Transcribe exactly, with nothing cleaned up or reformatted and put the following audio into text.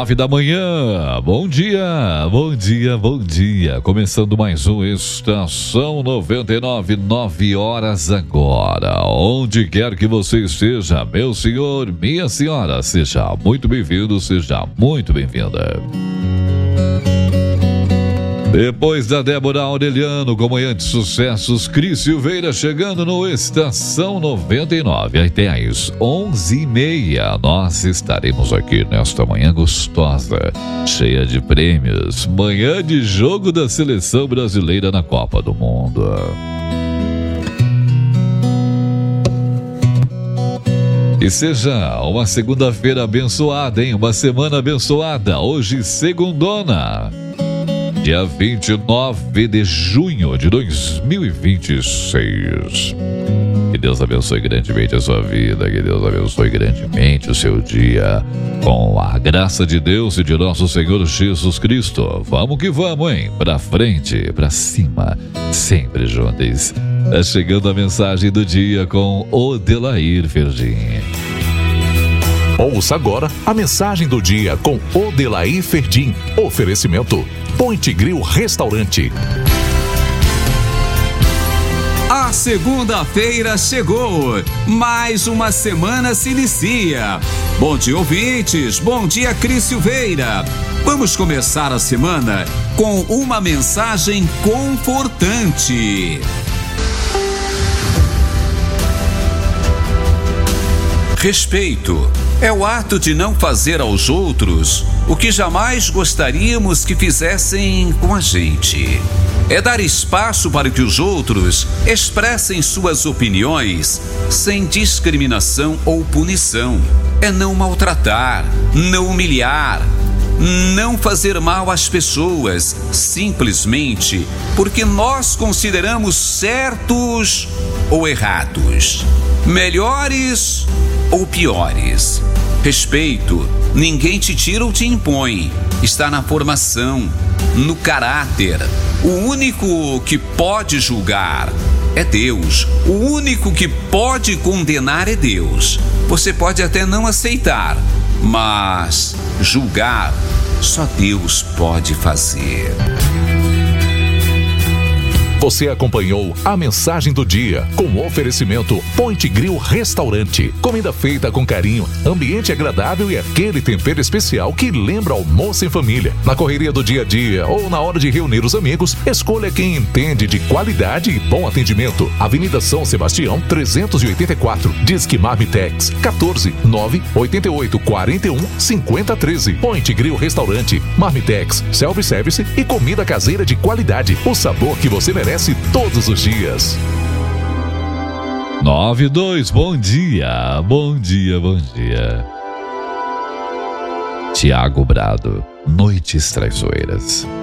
Nove da manhã, bom dia, bom dia, bom dia. Começando mais um Estação noventa e nove, nove horas agora. Onde quer que você esteja, meu senhor, minha senhora, seja muito bem-vindo, seja muito bem-vinda. Depois da Débora Aureliano, com Manhã de Sucessos, Cris Silveira chegando no Estação noventa e nove. Até às onze e meia, nós estaremos aqui nesta manhã gostosa, cheia de prêmios. Manhã de jogo da Seleção Brasileira na Copa do Mundo. E seja uma segunda-feira abençoada, hein? Uma semana abençoada. Hoje, segundona. Dia vinte e nove de junho de dois mil e vinte e seis. Que Deus abençoe grandemente a sua vida, que Deus abençoe grandemente o seu dia, com a graça de Deus e de nosso Senhor Jesus Cristo. Vamos que vamos, hein? Pra frente, pra cima, sempre juntos. Tá chegando a mensagem do dia com Odelair Ferdim. Ouça agora a mensagem do dia com Odelair Ferdim. Oferecimento Point Grill Restaurante. A segunda-feira chegou, mais uma semana se inicia. Bom dia, ouvintes, bom dia, Cris Silveira. Vamos começar a semana com uma mensagem confortante. Respeito é o ato de não fazer aos outros o que jamais gostaríamos que fizessem com a gente. É dar espaço para que os outros expressem suas opiniões sem discriminação ou punição. É não maltratar, não humilhar, não fazer mal às pessoas, simplesmente porque nós consideramos certos ou errados, melhores ou piores. Respeito, ninguém te tira ou te impõe. Está na formação, no caráter. O único que pode julgar é Deus. O único que pode condenar é Deus. Você pode até não aceitar, mas julgar só Deus pode fazer. Você acompanhou a mensagem do dia com o oferecimento Point Grill Restaurante. Comida feita com carinho, ambiente agradável e aquele tempero especial que lembra almoço em família. Na correria do dia a dia ou na hora de reunir os amigos, escolha quem entende de qualidade e bom atendimento. Avenida São Sebastião, trezentos e oitenta e quatro. Disque Marmitex, quatorze, nove, oito oito, quatro um, cinco zero um três. Point Grill Restaurante. Marmitex, self-service e comida caseira de qualidade. O sabor que você merece todos os dias. nove e dois, bom dia, bom dia, bom dia. Tiago Brado, Noites Traiçoeiras.